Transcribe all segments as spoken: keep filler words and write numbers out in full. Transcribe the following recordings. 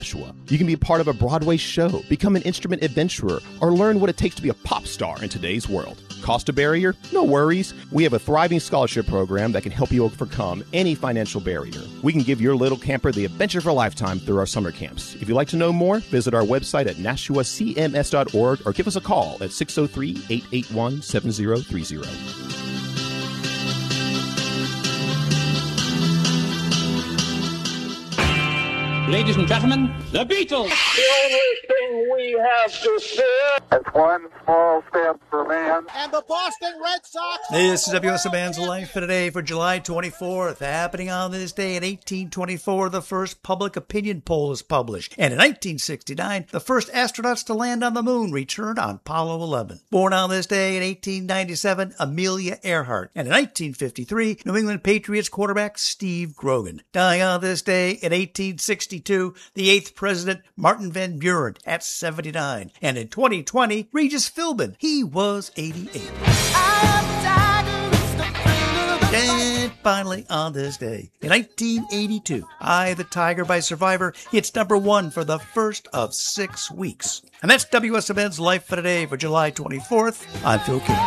Nashua. You can be a part of a Broadway show, become an instrument adventurer, or learn what it takes to be a pop star in today's world. Cost a barrier? No worries. We have a thriving scholarship program that can help you overcome any financial barrier. We can give your little camper the adventure of a lifetime through our summer camps. If you'd like to know more, visit our website at nashua c m s dot org or give us a call at six oh three, eight eight one, seven oh three oh. Ladies and gentlemen, the Beatles! The only thing we have to fear is one small step for man. And the Boston Red Sox. This is W S M N's Life Today for July twenty-fourth. Happening on this day in eighteen twenty-four, the first public opinion poll is published. And in nineteen sixty-nine, the first astronauts to land on the moon returned on Apollo eleven. Born on this day in eighteen ninety-seven, Amelia Earhart. And in nineteen fifty-three, New England Patriots quarterback Steve Grogan. Dying on this day in eighteen sixty-two, the eighth president, Martin Van Buren, at seventy-nine. And in twenty twenty, Regis Philbin, he was eighty-eight. And finally, on this day, in nineteen eighty-two, Eye of the Tiger by Survivor hits number one for the first of six weeks. And that's W S M N's Life for Today for July twenty-fourth. I'm Phil King.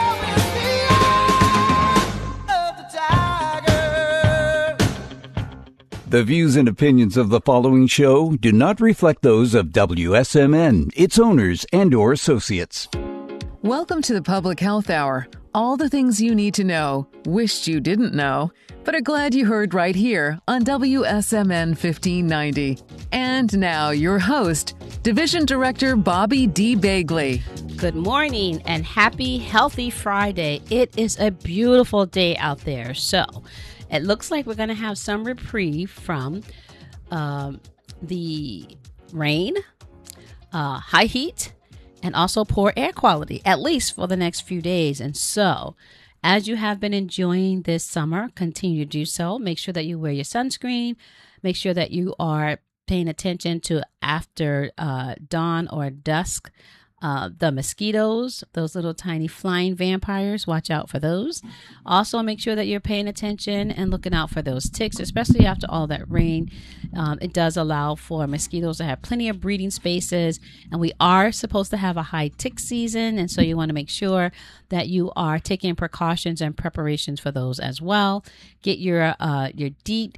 The views and opinions of the following show do not reflect those of W S M N, its owners, and or associates. Welcome to the Public Health Hour. All the things you need to know, wished you didn't know, but are glad you heard right here on W S M N fifteen ninety. And now your host, Division Director Bobby D. Bagley. Good morning and happy, healthy Friday. It is a beautiful day out there. So it looks like we're going to have some reprieve from um, the rain, uh, high heat, and also poor air quality, at least for the next few days. And so, as you have been enjoying this summer, continue to do so. Make sure that you wear your sunscreen. Make sure that you are paying attention to after uh, dawn or dusk. Uh, the mosquitoes, those little tiny flying vampires, watch out for those. Also, make sure that you're paying attention and looking out for those ticks, especially after all that rain. Um, it does allow for mosquitoes to have plenty of breeding spaces, and we are supposed to have a high tick season, and so you want to make sure that you are taking precautions and preparations for those as well. Get your uh, your DEET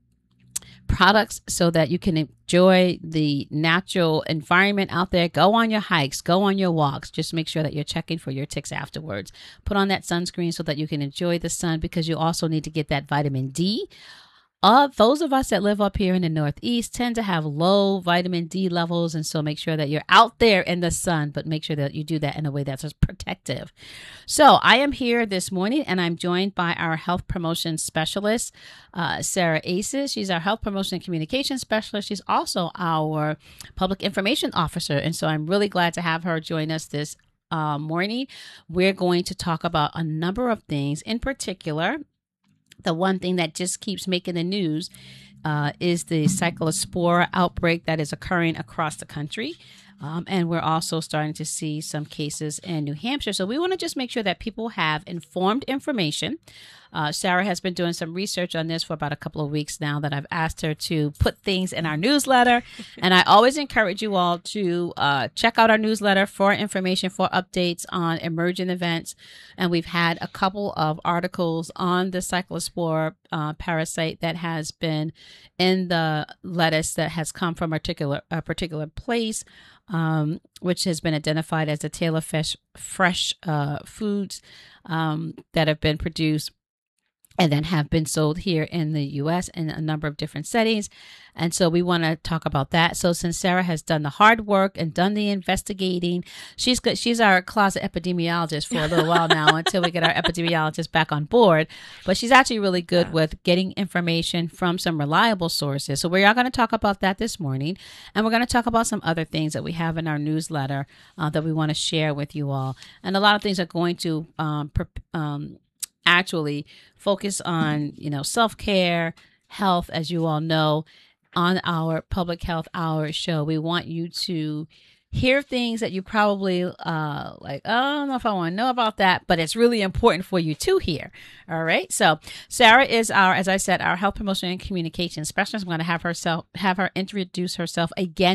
products so that you can enjoy the natural environment out there. Go on your hikes, go on your walks. Just make sure that you're checking for your ticks afterwards. Put on that sunscreen so that you can enjoy the sun, because you also need to get that vitamin D. Uh, those of us that live up here in the Northeast tend to have low vitamin D levels, and so make sure that you're out there in the sun, but make sure that you do that in a way that's protective. So I am here this morning, and I'm joined by our health promotion specialist, uh, Sarah Aces. She's our health promotion and communication specialist. She's also our public information officer, and so I'm really glad to have her join us this uh, morning. We're going to talk about a number of things. In particular, the one thing that just keeps making the news uh, is the cyclospora outbreak that is occurring across the country. Um, and we're also starting to see some cases in New Hampshire. So we want to just make sure that people have informed information. Uh, Sarah has been doing some research on this for about a couple of weeks now that I've asked her to put things in our newsletter. And I always encourage you all to uh, check out our newsletter for information, for updates on emerging events. And we've had a couple of articles on the cyclospora uh, parasite that has been in the lettuce that has come from a particular, a particular place, um, which has been identified as the Taylor Fresh, fresh uh, foods um, that have been produced and then have been sold here in the U S in a number of different settings. And so we want to talk about that. So since Sarah has done the hard work and done the investigating, she's good. She's our closet epidemiologist for a little while now until we get our epidemiologist back on board. But she's actually really good with getting information from some reliable sources. So we are going to talk about that this morning. And we're going to talk about some other things that we have in our newsletter uh, that we want to share with you all. And a lot of things are going to um, per- um actually focus on, you know, self-care, health, as you all know. On our Public Health Hour show, we want you to hear things that you probably uh, like, oh, I don't know if I want to know about that, but it's really important for you to hear. All right. So Sarah is our, as I said, our health promotion and communication specialist. I'm going to have herself have her introduce herself again